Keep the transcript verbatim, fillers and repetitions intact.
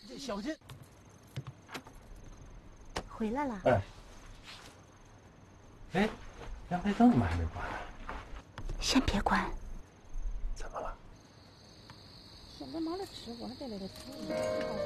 小心。 回来了。 哎，哎，阳台灯怎么还没关？ 先别关。 怎么了？ 现在忙着吃，我还在那里吃。